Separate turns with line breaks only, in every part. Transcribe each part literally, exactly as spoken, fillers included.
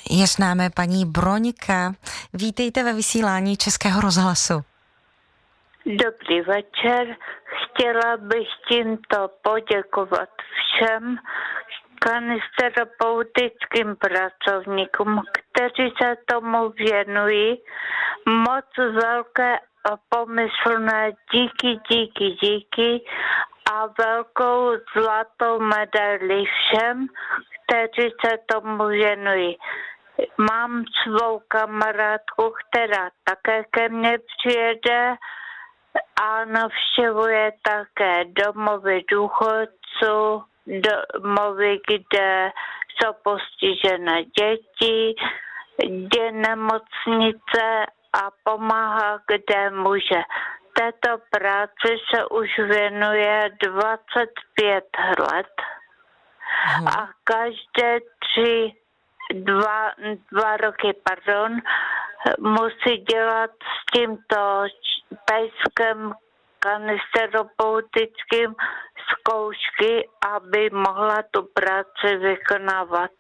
Je s námi paní Broňka. Vítejte ve vysílání Českého rozhlasu.
Dobrý večer. Chtěla bych tímto poděkovat všem kanisterapeutickým pracovníkům, kteří se tomu věnují. Moc velké a pomyslné díky, díky, díky a velkou zlatou medaili všem, kteří se tomu věnují. Mám svou kamarádku, která také ke mně přijede a navštěvuje také domovy důchodců, domovy, kde jsou postižené děti, kde nemocnice a pomáhá, kde může. Této práci se už věnuje dvacet pět let a každé tři, dva, dva roky, pardon, musí dělat s tímto pejskem kanisterapeutickým zkoušky, aby mohla tu práci vykonávat.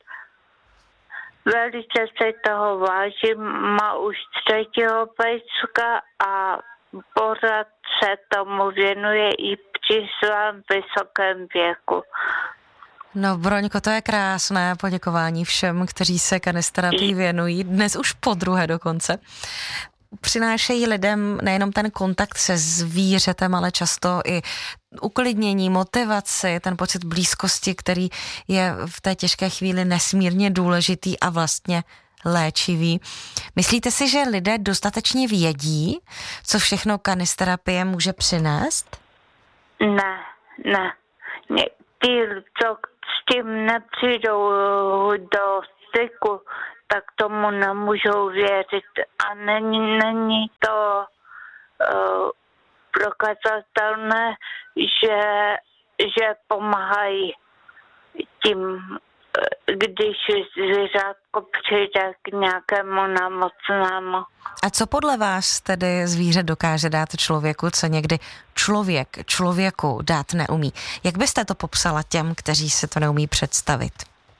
Velice se toho vážím, má už třetího pejska a pořád se tomu věnuje i při svém vysokém věku.
No, Broňko, to je krásné poděkování všem, kteří se kanisterapii věnují, dnes už po druhé dokonce. Přinášejí lidem nejenom ten kontakt se zvířetem, ale často i uklidnění, motivaci, ten pocit blízkosti, který je v té těžké chvíli nesmírně důležitý a vlastně léčivý. Myslíte si, že lidé dostatečně vědí, co všechno kanisterapie může přinést?
Ne, ne. Ti, co s tím nepřijdou do styku, tak tomu nemůžou věřit. A není, není to uh, prokazatelné, že, že pomáhají tím, když zvířátko přijde k nějakému nemocnému.
A co podle vás tedy zvíře dokáže dát člověku, co někdy člověk člověku dát neumí? Jak byste to popsala těm, kteří si to neumí představit?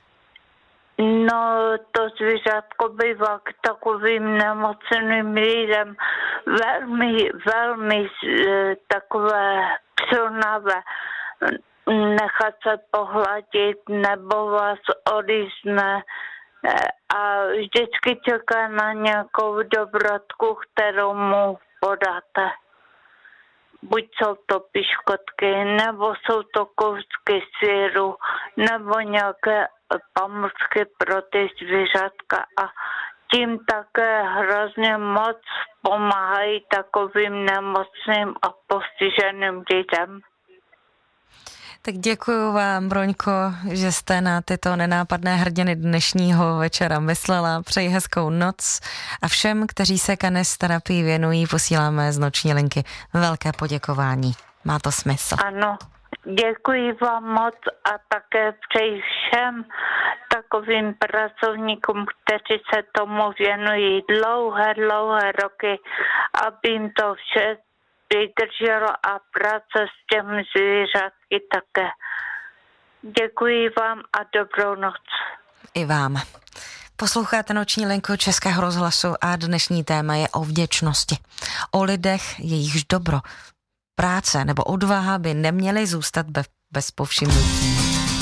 No, to zvířátko bývá k takovým nemocným lidem velmi, velmi takové přilnavé. Nechat se pohladit nebo vás odjízdne a vždycky čeká na nějakou dobrotku, kterou mu podáte. Buď jsou to piškotky, nebo jsou to kousky syru, nebo nějaké pomůcky pro ty zvířatka a tím také hrozně moc pomáhají takovým nemocným a postiženým lidem.
Tak děkuju vám, Broňko, že jste na tyto nenápadné hrdiny dnešního večera myslela. Přeji hezkou noc a všem, kteří se kanisterapii věnují, posíláme z noční linky velké poděkování. Má to smysl.
Ano, děkuji vám moc a také přeji všem takovým pracovníkům, kteří se tomu věnují dlouhé, dlouhé roky, aby jim to vše vydrželo a práce s těmi zvířátky také. Děkuji vám a dobrou noc.
I vám. Posloucháte noční linku Českého rozhlasu a dnešní téma je o vděčnosti. O lidech, jejichž dobro, práce nebo odvaha by neměly zůstat bez povšimnutí.